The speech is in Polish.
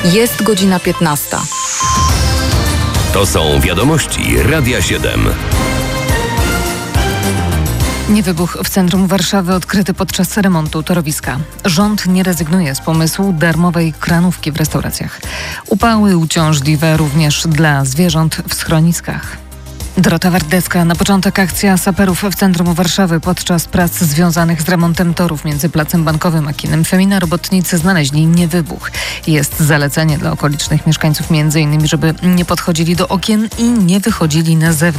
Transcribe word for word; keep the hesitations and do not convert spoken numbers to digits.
Jest godzina piętnasta. To są wiadomości Radia siedem. Niewybuch w centrum Warszawy odkryty podczas remontu torowiska. Rząd nie rezygnuje z pomysłu darmowej kranówki w restauracjach. Upały uciążliwe również dla zwierząt w schroniskach. Dorota Wardecka. Na początek akcja saperów w centrum Warszawy. Podczas prac związanych z remontem torów między Placem Bankowym a Kinem Femina robotnicy znaleźli niewybuch. Jest zalecenie dla okolicznych mieszkańców między innymi, żeby nie podchodzili do okien i nie wychodzili na zewnątrz.